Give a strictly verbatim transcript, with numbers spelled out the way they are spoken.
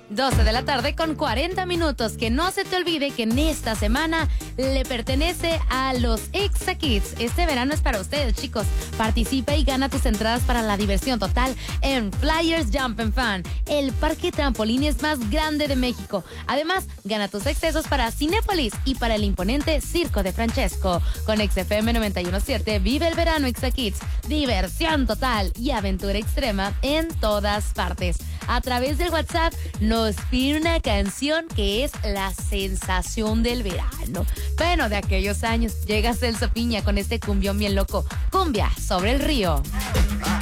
doce de la tarde con cuarenta minutos. Que no se te olvide que en esta semana le pertenece a los Exa Kids. Este verano es para ustedes, chicos. Participa y gana tus entradas para la diversión total en Flyers Jump and Fun, el parque trampolines más grande de México. Además, gana tus accesos para Cinépolis y para el imponente Circo de Francesco. Con X F M noventa y uno punto siete vive el verano Exa Kids. Diversión total y aventura extrema en todas partes. A través del WhatsApp nos pide una canción que es la sensación del verano. Bueno, de aquellos años llega Celso Piña con este cumbión bien loco. Cumbia sobre el río.